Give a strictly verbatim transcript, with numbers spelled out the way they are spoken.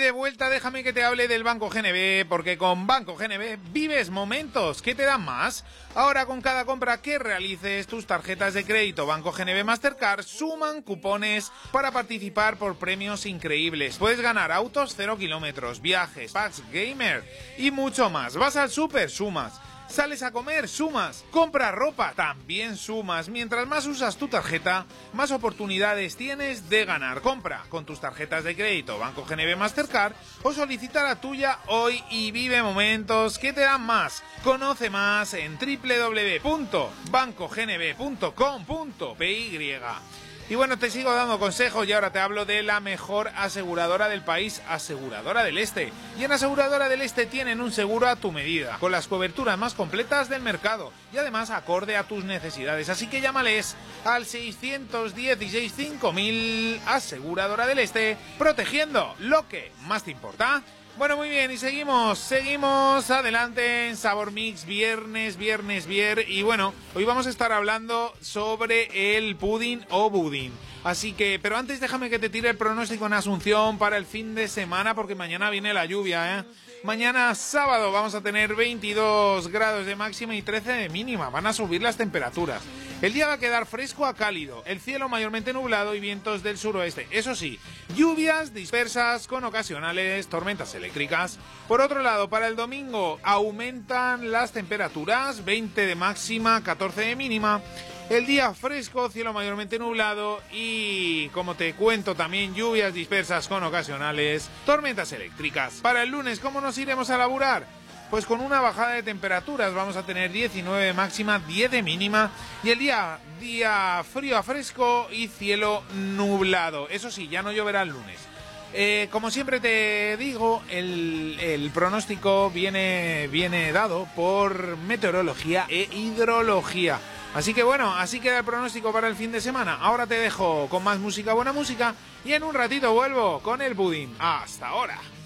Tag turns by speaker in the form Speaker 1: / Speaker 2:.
Speaker 1: de vuelta, déjame que te hable del Banco G N B, porque con Banco G N B vives momentos que te dan más. Ahora con cada compra que realices, tus tarjetas de crédito Banco G N B Mastercard suman cupones para participar por premios increíbles. Puedes ganar autos cero kilómetros, viajes, packs gamer y mucho más. Vas al súper, sumas. Sales a comer, sumas. Compras ropa, también sumas. Mientras más usas tu tarjeta, más oportunidades tienes de ganar. Compra con tus tarjetas de crédito Banco G N B Mastercard o solicita la tuya hoy y vive momentos que te dan más. Conoce más en doble u doble u doble u punto banco g n b punto com punto p y. Y bueno, te sigo dando consejos y ahora te hablo de la mejor aseguradora del país, Aseguradora del Este. Y en Aseguradora del Este tienen un seguro a tu medida, con las coberturas más completas del mercado y además acorde a tus necesidades. Así que llámales al seiscientos dieciséis cinco mil, Aseguradora del Este, protegiendo lo que más te importa. Bueno, muy bien, y seguimos, seguimos adelante en Sabor Mix, viernes, viernes, vier, y bueno, hoy vamos a estar hablando sobre el pudding o budín. Así que, pero antes déjame que te tire el pronóstico en Asunción para el fin de semana, porque mañana viene la lluvia, ¿eh? Mañana sábado vamos a tener veintidós grados de máxima y trece de mínima, van a subir las temperaturas. El día va a quedar fresco a cálido, el cielo mayormente nublado y vientos del suroeste. Eso sí, lluvias dispersas con ocasionales tormentas eléctricas. Por otro lado, para el domingo aumentan las temperaturas, veinte de máxima, catorce de mínima. El día fresco, cielo mayormente nublado y, como te cuento, también lluvias dispersas con ocasionales tormentas eléctricas. Para el lunes, ¿cómo nos iremos a laburar? Pues con una bajada de temperaturas, vamos a tener diecinueve de máxima, diez de mínima y el día, día frío a fresco y cielo nublado. Eso sí, ya no lloverá el lunes. Eh, como siempre te digo, el, el pronóstico viene, viene dado por meteorología e hidrología. Así que bueno, así queda el pronóstico para el fin de semana. Ahora te dejo con más música, buena música, y en un ratito vuelvo con el budín. ¡Hasta ahora!